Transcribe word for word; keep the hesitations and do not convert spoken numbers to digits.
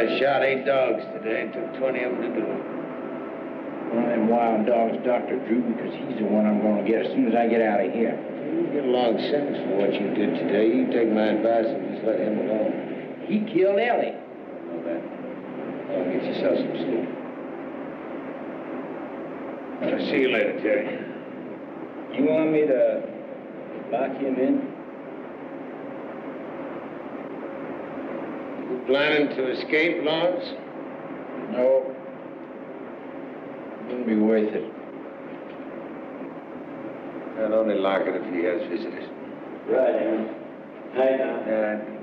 I shot eight dogs today. It took twenty of them to do it. One of them wild dogs, Doctor Drew, because he's the one I'm going to get as soon as I get out of here. You get a long sentence for what you did today. You take my advice and just let him alone. He killed Ellie. I know that. Well, get yourself some sleep. I'll see you later, Terry. You want me to lock him in? You planning to escape, Lawrence? No. It wouldn't be worth it. I'd only lock it if he has visitors. Right, Aaron. Night now. Yeah.